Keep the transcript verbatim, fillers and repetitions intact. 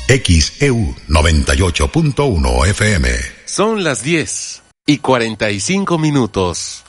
X E U noventa y ocho punto uno F M. Son las diez y cuarenta y cinco minutos.